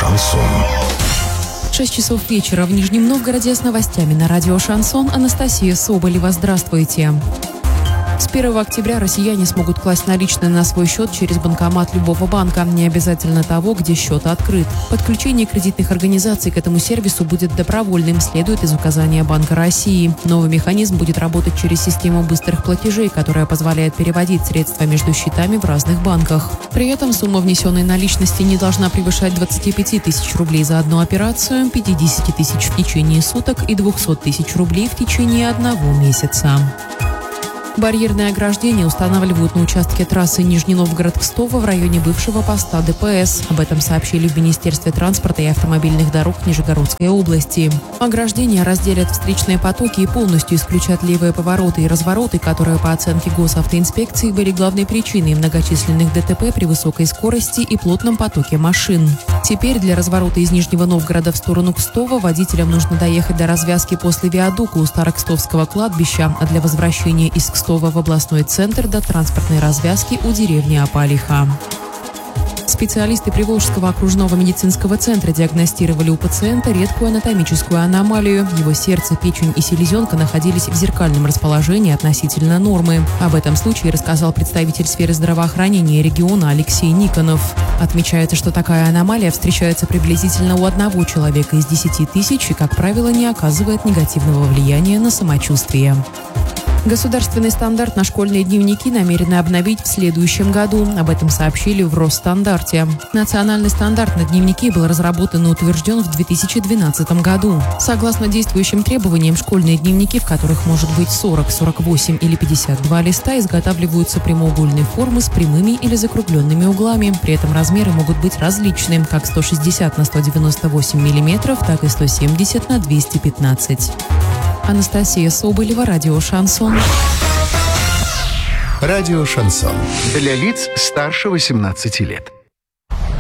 Шансон. 6 часов вечера в Нижнем Новгороде с новостями на радио «Шансон». Анастасия Соболева. Здравствуйте. С 1 октября россияне смогут класть наличные на свой счет через банкомат любого банка, не обязательно того, где счет открыт. Подключение кредитных организаций к этому сервису будет добровольным, следует из указания Банка России. Новый механизм будет работать через систему быстрых платежей, которая позволяет переводить средства между счетами в разных банках. При этом сумма внесенной наличности не должна превышать 25 тысяч рублей за одну операцию, 50 тысяч в течение суток и 200 тысяч рублей в течение 1 месяца. Барьерное ограждение устанавливают на участке трассы Нижний Новгород-Кстово в районе бывшего поста ДПС. Об этом сообщили в Министерстве транспорта и автомобильных дорог Нижегородской области. Ограждения разделят встречные потоки и полностью исключат левые повороты и развороты, которые, по оценке госавтоинспекции, были главной причиной многочисленных ДТП при высокой скорости и плотном потоке машин. Теперь для разворота из Нижнего Новгорода в сторону Кстово водителям нужно доехать до развязки после виадука у Старокстовского кладбища, а для возвращения из Кстово в областной центр до транспортной развязки у деревни Апалиха. Специалисты Приволжского окружного медицинского центра диагностировали у пациента редкую анатомическую аномалию. Его сердце, печень и селезенка находились в зеркальном расположении относительно нормы. Об этом случае рассказал представитель сферы здравоохранения региона Алексей Никонов. Отмечается, что такая аномалия встречается приблизительно у 1 человека из 10 тысяч и, как правило, не оказывает негативного влияния на самочувствие. Государственный стандарт на школьные дневники намерены обновить в следующем году. Об этом сообщили в Росстандарте. Национальный стандарт на дневники был разработан и утвержден в 2012 году. Согласно действующим требованиям, школьные дневники, в которых может быть 40, 48 или 52 листа, изготавливаются прямоугольной формы с прямыми или закругленными углами. При этом размеры могут быть различны, как 160 на 198 мм, так и 170 на 215. Анастасия Соболева, радио «Шансон». Радио «Шансон». Для лиц старше 18 лет.